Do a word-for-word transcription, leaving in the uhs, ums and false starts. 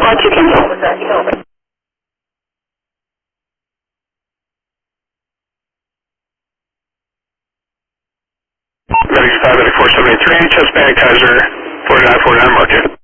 call to cancel. Medics five eight four seven eight three, chest band, Kaiser, four nine four nine, mark it.